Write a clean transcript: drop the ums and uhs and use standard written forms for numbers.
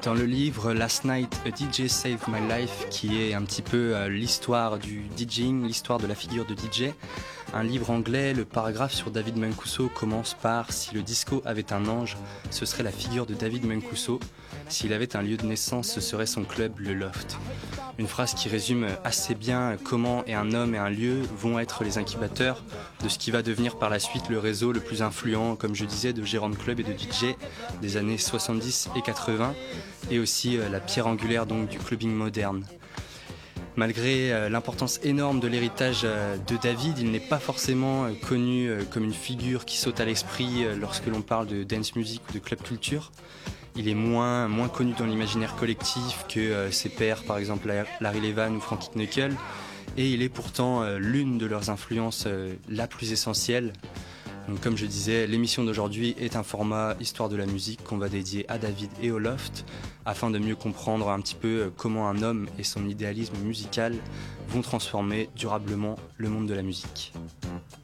Dans le livre Last Night, A DJ Saved My Life, qui est un petit peu l'histoire du DJing, l'histoire de la figure de DJ, un livre anglais, le paragraphe sur David Mancuso commence par « Si le disco avait un ange, ce serait la figure de David Mancuso. S'il avait un lieu de naissance, ce serait son club, le Loft ». Une phrase qui résume assez bien comment un homme et un lieu vont être les incubateurs de ce qui va devenir par la suite le réseau le plus influent, comme je disais, de gérants de clubs et de DJ des années 70 et 80, et aussi la pierre angulaire donc du clubbing moderne. Malgré l'importance énorme de l'héritage de David, il n'est pas forcément connu comme une figure qui saute à l'esprit lorsque l'on parle de dance music ou de club culture. Il est moins connu dans l'imaginaire collectif que ses pairs, par exemple Larry Levan ou Frankie Knuckles, et il est pourtant l'une de leurs influences la plus essentielle. Donc, comme je disais, l'émission d'aujourd'hui est un format histoire de la musique qu'on va dédier à David et au Loft, afin de mieux comprendre un petit peu comment un homme et son idéalisme musical vont transformer durablement le monde de la musique.